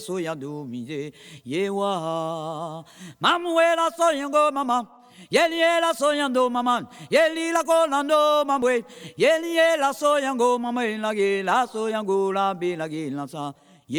soyando mise yewa mamuela soyango mama yeliela soyando mama yelila kolando mamwe yeliela soyango mama la soyango la be la sa